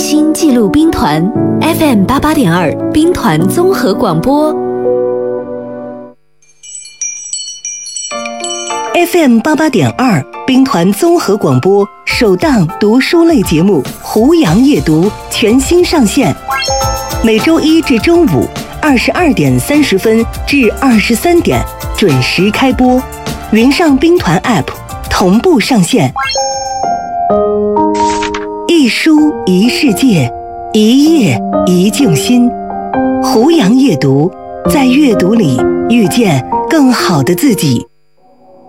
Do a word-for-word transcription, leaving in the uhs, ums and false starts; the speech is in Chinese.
心记录兵团 F M 八八点二兵团综合广播 F M 八八点二兵团综合广播首档读书类节目《胡杨夜读》全新上线，每周一至周五二十二点三十分至二十三点准时开播，云上兵团 App 同步上线。一书一世界，一页一静心。胡杨夜读，在阅读里遇见更好的自己。